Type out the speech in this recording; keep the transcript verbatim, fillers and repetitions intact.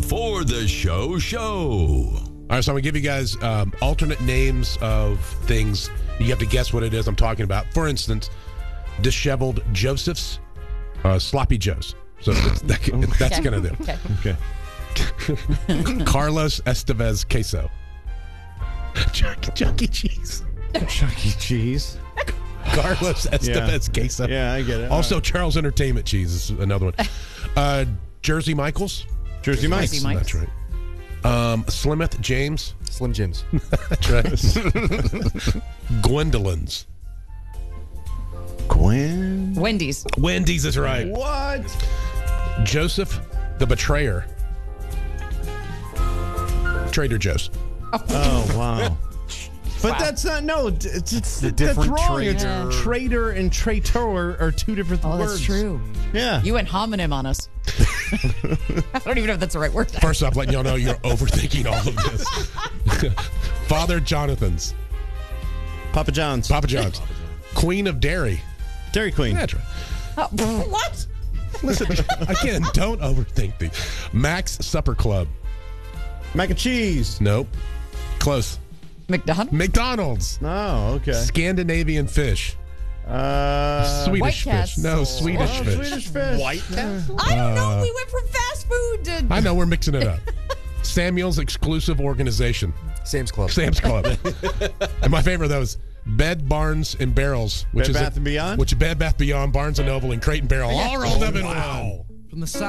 before the show show. All right, so I'm going to give you guys um, alternate names of things. You have to guess what it is I'm talking about. For instance, disheveled Josephs, uh, sloppy Joes. So that's, that, that's Okay. going to do. Okay. Okay. Carlos Estevez Queso. Chuck, Chuck E. Cheese. Chuck E. Cheese. Carlos Estevez Queso. Yeah, I get it. Also, Charles Entertainment Cheese is another one. Uh, Jersey Michaels. Jersey Mike's. Jersey Mike's. That's right. Um, Slimeth James. Slim Jims. That's right. Gwendolyn's. Gwen. Wendy's. Wendy's is right. What? Joseph the Betrayer. Trader Joe's. Oh, wow. But Wow. that's not, no, it's, it's The that's different wrong. It's trader. trader and traitor are, are two different Oh, words. that's true. Yeah. You went homonym on us. I don't even know if that's the right word. First off, letting y'all know you're overthinking all of this. Father Jonathan's. Papa John's. Papa John's. Queen of Dairy. Dairy Queen. That's right. Oh, what? Listen, again, don't overthink these. Max Supper Club. Mac and cheese. Nope. Close. McDonald's? McDonald's. Oh, okay. Scandinavian fish. Uh, Swedish White fish. No, Castle. Swedish oh, fish. Swedish fish. White Castle? I don't know. Uh, We went from fast food to. I know, we're mixing it up. Samuel's exclusive organization. Sam's Club. Sam's Club. And my favorite of those, Bed, Barns, and Barrels. Which Bed is Bath a- and Beyond? Which is Bed, Bath, Beyond, Barnes and Noble, and Crate and Barrel. All rolled up in Wow. one. From the